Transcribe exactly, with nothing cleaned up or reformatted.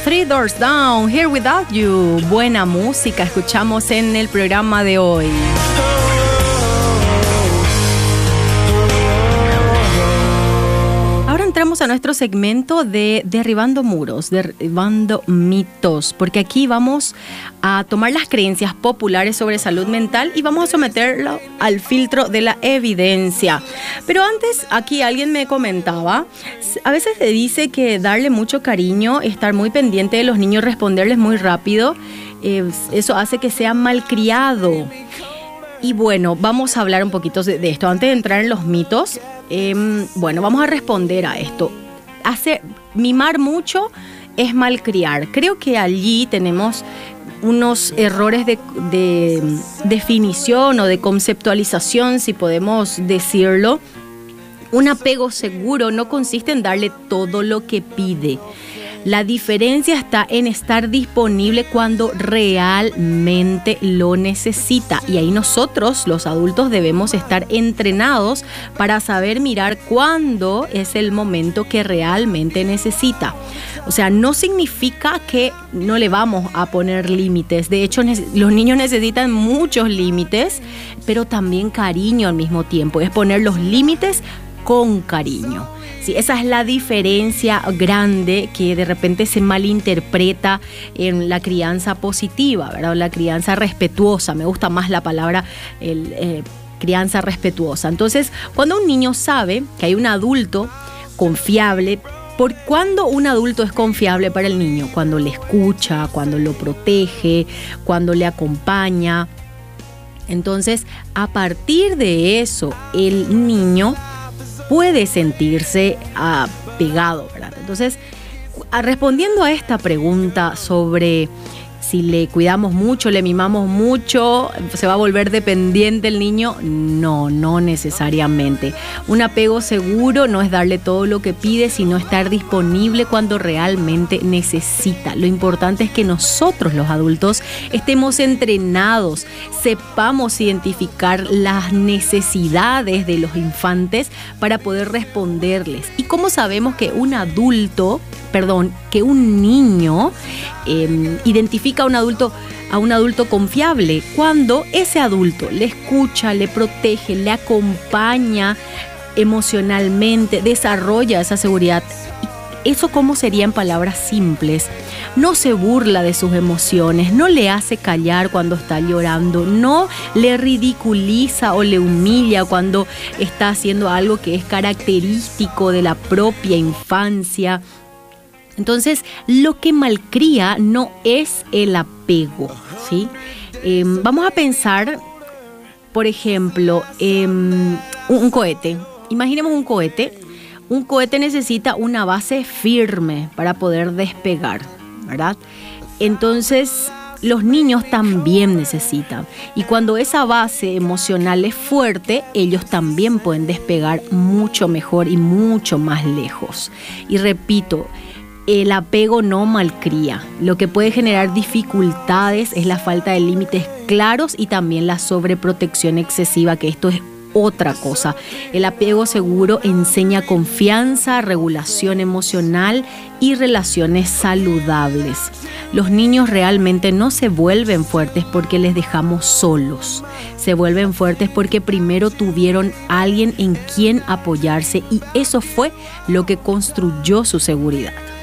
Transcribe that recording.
Three Doors Down, Here Without You. Buena música escuchamos en el programa de hoy. Ahora entramos a nuestro segmento de derribando muros, derribando mitos, porque aquí vamos a tomar las creencias populares sobre salud mental y vamos a someterlo al filtro de la evidencia. Pero antes, aquí alguien me comentaba, a veces se dice que darle mucho cariño, estar muy pendiente de los niños, responderles muy rápido, eh, eso hace que sea malcriado. Y bueno, vamos a hablar un poquito de, de esto. Antes de entrar en los mitos, eh, bueno, vamos a responder a esto. Hacer, mimar mucho es malcriar. Creo que allí tenemos unos errores de, de definición o de conceptualización, si podemos decirlo. Un apego seguro no consiste en darle todo lo que pide. La diferencia está en estar disponible cuando realmente lo necesita. Y ahí nosotros, los adultos, debemos estar entrenados para saber mirar cuándo es el momento que realmente necesita. O sea, no significa que no le vamos a poner límites. De hecho, los niños necesitan muchos límites, pero también cariño al mismo tiempo. Es poner los límites con cariño. Sí, esa es la diferencia grande que de repente se malinterpreta en la crianza positiva, ¿verdad? La crianza respetuosa, me gusta más la palabra el, eh, crianza respetuosa. Entonces, cuando un niño sabe que hay un adulto confiable, ¿por cuándo un adulto es confiable para el niño? Cuando le escucha, cuando lo protege, cuando le acompaña. Entonces, a partir de eso, el niño puede sentirse apegado, ¿verdad? Entonces, respondiendo a esta pregunta sobre si le cuidamos mucho, le mimamos mucho, ¿se va a volver dependiente el niño? No, no necesariamente. Un apego seguro no es darle todo lo que pide, sino estar disponible cuando realmente necesita. Lo importante es que nosotros, los adultos, estemos entrenados, sepamos identificar las necesidades de los infantes para poder responderles. ¿Y cómo sabemos que un adulto, perdón, que un niño eh, identifica a un adulto a un adulto confiable? Cuando ese adulto le escucha, le protege, le acompaña emocionalmente, desarrolla esa seguridad. ¿Eso cómo sería en palabras simples? No se burla de sus emociones, no le hace callar cuando está llorando, no le ridiculiza o le humilla cuando está haciendo algo que es característico de la propia infancia. Entonces, lo que malcría no es el apego, ¿sí? Eh, vamos a pensar, por ejemplo, eh, un, un cohete. Imaginemos un cohete. Un cohete necesita una base firme para poder despegar, ¿verdad? Entonces, los niños también necesitan. Y cuando esa base emocional es fuerte, ellos también pueden despegar mucho mejor y mucho más lejos. Y repito, el apego no malcría. Lo que puede generar dificultades es la falta de límites claros y también la sobreprotección excesiva, que esto es otra cosa. El apego seguro enseña confianza, regulación emocional y relaciones saludables. Los niños realmente no se vuelven fuertes porque les dejamos solos. Se vuelven fuertes porque primero tuvieron a alguien en quien apoyarse y eso fue lo que construyó su seguridad.